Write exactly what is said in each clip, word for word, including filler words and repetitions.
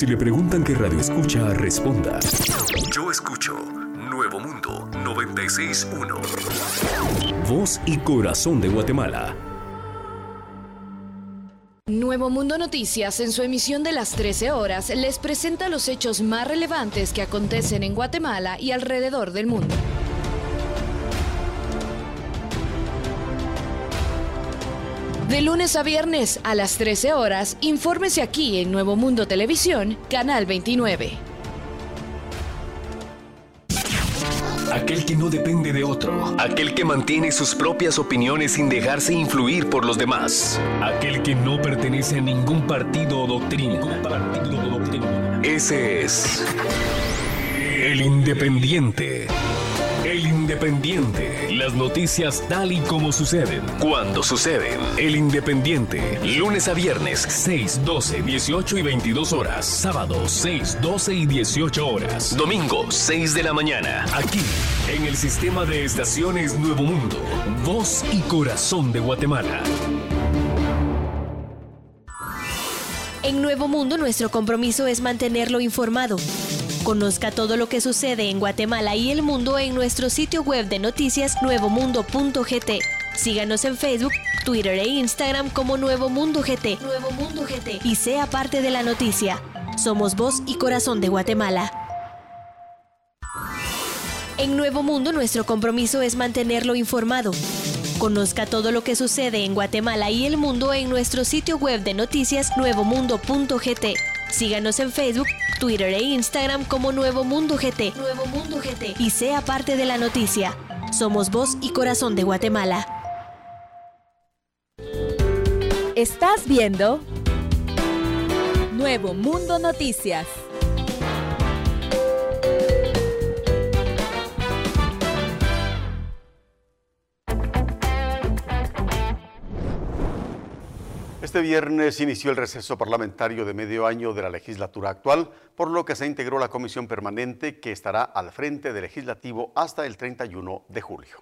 Si le preguntan qué radio escucha, responda: yo escucho Nuevo Mundo noventa y seis punto uno. Voz y corazón de Guatemala. Nuevo Mundo Noticias, en su emisión de las trece horas, les presenta los hechos más relevantes que acontecen en Guatemala y alrededor del mundo. De lunes a viernes a las trece horas, infórmese aquí en Nuevo Mundo Televisión, Canal veintinueve. Aquel que no depende de otro. Aquel que mantiene sus propias opiniones sin dejarse influir por los demás. Aquel que no pertenece a ningún partido o doctrina. Partido o doctrina. Ese es el Independiente. El Independiente. Las noticias tal y como suceden. Cuando suceden. El Independiente. Lunes a viernes, seis, doce, dieciocho y veintidós horas. Sábado, seis, doce y dieciocho horas. Domingo, seis de la mañana. Aquí, en el sistema de estaciones Nuevo Mundo. Voz y corazón de Guatemala. En Nuevo Mundo, nuestro compromiso es mantenerlo informado. Conozca todo lo que sucede en Guatemala y el mundo en nuestro sitio web de noticias nuevo mundo punto g t. Síganos en Facebook, Twitter e Instagram como Nuevo Mundo G T. Nuevo Mundo G T. Y sea parte de la noticia. Somos voz y corazón de Guatemala. En Nuevo Mundo, nuestro compromiso es mantenerlo informado. Conozca todo lo que sucede en Guatemala y el mundo en nuestro sitio web de noticias nuevo mundo punto g t. Síganos en Facebook, Twitter e Instagram como Nuevo Mundo G T. Nuevo Mundo G T. Y sea parte de la noticia. Somos voz y corazón de Guatemala. Estás viendo Nuevo Mundo Noticias. Este viernes inició el receso parlamentario de medio año de la legislatura actual, por lo que se integró la comisión permanente que estará al frente del legislativo hasta el treinta y uno de julio.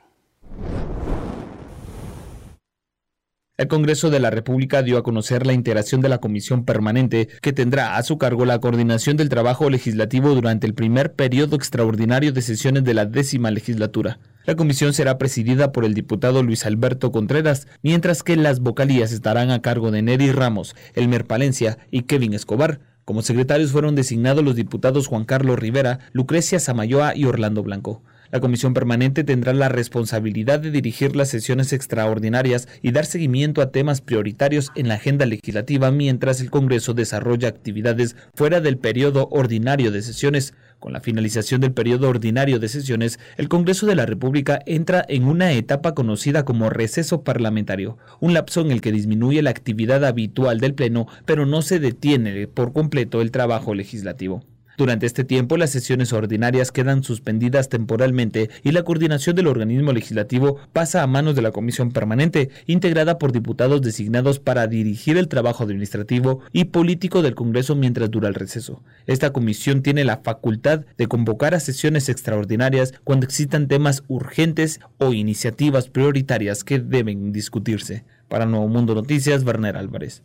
El Congreso de la República dio a conocer la integración de la comisión permanente que tendrá a su cargo la coordinación del trabajo legislativo durante el primer periodo extraordinario de sesiones de la décima legislatura. La comisión será presidida por el diputado Luis Alberto Contreras, mientras que las vocalías estarán a cargo de Neri Ramos, Elmer Palencia y Kevin Escobar. Como secretarios fueron designados los diputados Juan Carlos Rivera, Lucrecia Samayoa y Orlando Blanco. La comisión permanente tendrá la responsabilidad de dirigir las sesiones extraordinarias y dar seguimiento a temas prioritarios en la agenda legislativa mientras el Congreso desarrolla actividades fuera del periodo ordinario de sesiones. Con la finalización del periodo ordinario de sesiones, el Congreso de la República entra en una etapa conocida como receso parlamentario, un lapso en el que disminuye la actividad habitual del Pleno, pero no se detiene por completo el trabajo legislativo. Durante este tiempo, las sesiones ordinarias quedan suspendidas temporalmente y la coordinación del organismo legislativo pasa a manos de la comisión permanente, integrada por diputados designados para dirigir el trabajo administrativo y político del Congreso mientras dura el receso. Esta comisión tiene la facultad de convocar a sesiones extraordinarias cuando existan temas urgentes o iniciativas prioritarias que deben discutirse. Para Nuevo Mundo Noticias, Werner Álvarez.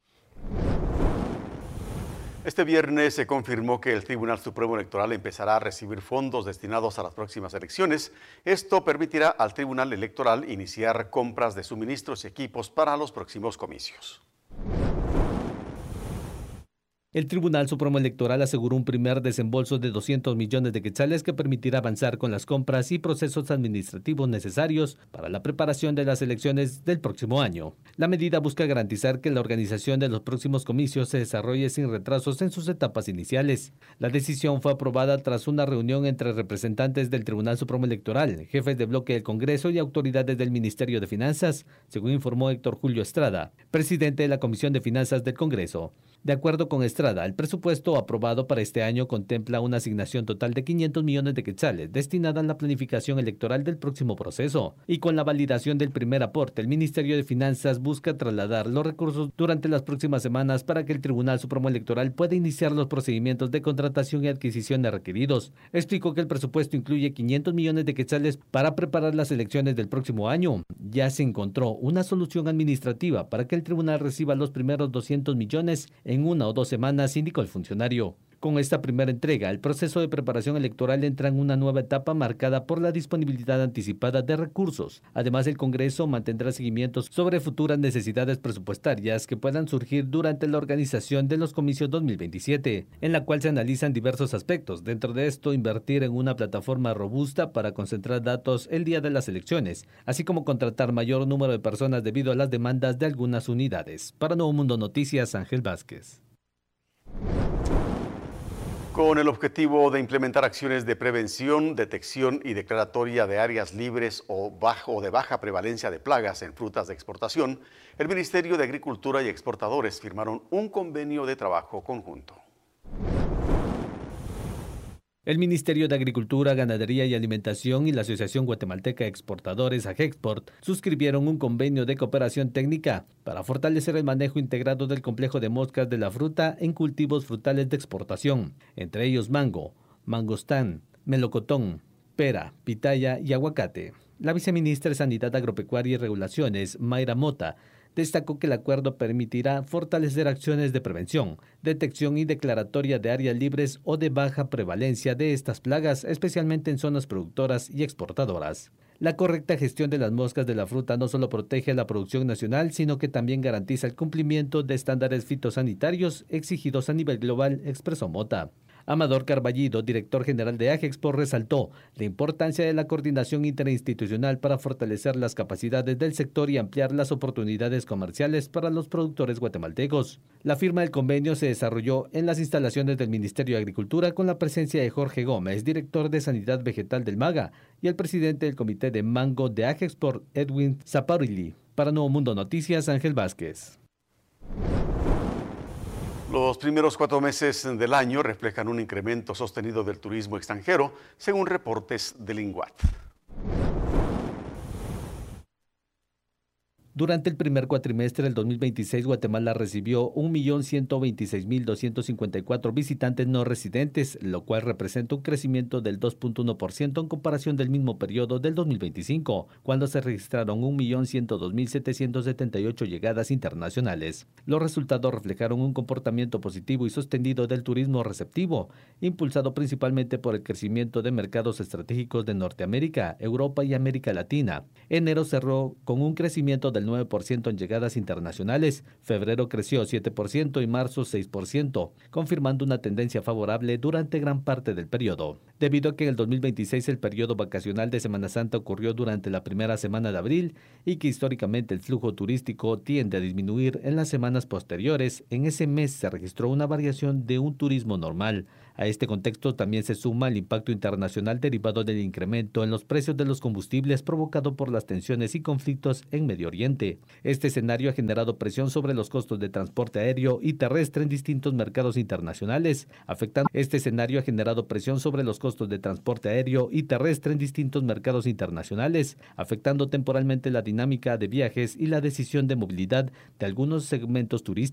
Este viernes se confirmó que el Tribunal Supremo Electoral empezará a recibir fondos destinados a las próximas elecciones. Esto permitirá al Tribunal Electoral iniciar compras de suministros y equipos para los próximos comicios. El Tribunal Supremo Electoral aseguró un primer desembolso de doscientos millones de quetzales que permitirá avanzar con las compras y procesos administrativos necesarios para la preparación de las elecciones del próximo año. La medida busca garantizar que la organización de los próximos comicios se desarrolle sin retrasos en sus etapas iniciales. La decisión fue aprobada tras una reunión entre representantes del Tribunal Supremo Electoral, jefes de bloque del Congreso y autoridades del Ministerio de Finanzas, según informó Héctor Julio Estrada, presidente de la Comisión de Finanzas del Congreso. De acuerdo con Estrada, el presupuesto aprobado para este año contempla una asignación total de quinientos millones de quetzales destinada a la planificación electoral del próximo proceso. Y con la validación del primer aporte, el Ministerio de Finanzas busca trasladar los recursos durante las próximas semanas para que el Tribunal Supremo Electoral pueda iniciar los procedimientos de contratación y adquisición de requeridos. Explicó que el presupuesto incluye quinientos millones de quetzales para preparar las elecciones del próximo año. Ya se encontró una solución administrativa para que el tribunal reciba los primeros doscientos millones en una o dos semanas, indicó el funcionario. Con esta primera entrega, el proceso de preparación electoral entra en una nueva etapa marcada por la disponibilidad anticipada de recursos. Además, el Congreso mantendrá seguimientos sobre futuras necesidades presupuestarias que puedan surgir durante la organización de los comicios dos mil veintisiete, en la cual se analizan diversos aspectos. Dentro de esto, invertir en una plataforma robusta para concentrar datos el día de las elecciones, así como contratar mayor número de personas debido a las demandas de algunas unidades. Para Nuevo Mundo Noticias, Ángel Vázquez. Con el objetivo de implementar acciones de prevención, detección y declaratoria de áreas libres o, bajo, o de baja prevalencia de plagas en frutas de exportación, el Ministerio de Agricultura y Exportadores firmaron un convenio de trabajo conjunto. El Ministerio de Agricultura, Ganadería y Alimentación y la Asociación Guatemalteca de Exportadores, AGEXPORT, suscribieron un convenio de cooperación técnica para fortalecer el manejo integrado del complejo de moscas de la fruta en cultivos frutales de exportación, entre ellos mango, mangostán, melocotón, pera, pitaya y aguacate. La viceministra de Sanidad Agropecuaria y Regulaciones, Mayra Mota, destacó que el acuerdo permitirá fortalecer acciones de prevención, detección y declaratoria de áreas libres o de baja prevalencia de estas plagas, especialmente en zonas productoras y exportadoras. La correcta gestión de las moscas de la fruta no solo protege a la producción nacional, sino que también garantiza el cumplimiento de estándares fitosanitarios exigidos a nivel global, expresó Mota. Amador Carballido, director general de AGEXPORT, resaltó la importancia de la coordinación interinstitucional para fortalecer las capacidades del sector y ampliar las oportunidades comerciales para los productores guatemaltecos. La firma del convenio se desarrolló en las instalaciones del Ministerio de Agricultura con la presencia de Jorge Gómez, director de Sanidad Vegetal del MAGA, y el presidente del Comité de Mango de AGEXPORT, Edwin Zaparilli. Para Nuevo Mundo Noticias, Ángel Vázquez. Los primeros cuatro meses del año reflejan un incremento sostenido del turismo extranjero, según reportes del INGUAT. Durante el primer cuatrimestre del dos mil veintiséis, Guatemala recibió un millón ciento veintiséis mil doscientos cincuenta y cuatro visitantes no residentes, lo cual representa un crecimiento del dos punto uno por ciento en comparación del mismo periodo del dos mil veinticinco, cuando se registraron un millón ciento dos mil setecientos setenta y ocho llegadas internacionales. Los resultados reflejaron un comportamiento positivo y sostenido del turismo receptivo, impulsado principalmente por el crecimiento de mercados estratégicos de Norteamérica, Europa y América Latina. Enero cerró con un crecimiento del nueve por ciento en llegadas internacionales, febrero creció siete por ciento y marzo seis por ciento, confirmando una tendencia favorable durante gran parte del periodo. Debido a que en el dos mil veintiséis el periodo vacacional de Semana Santa ocurrió durante la primera semana de abril y que históricamente el flujo turístico tiende a disminuir en las semanas posteriores, en ese mes se registró una variación de un turismo normal. A este contexto también se suma el impacto internacional derivado del incremento en los precios de los combustibles provocado por las tensiones y conflictos en Medio Oriente. Este escenario ha generado presión sobre los costos de transporte aéreo y terrestre en distintos mercados internacionales, afectando este escenario ha generado presión sobre los costos de transporte aéreo y terrestre en distintos mercados internacionales, afectando temporalmente la dinámica de viajes y la decisión de movilidad de algunos segmentos turísticos.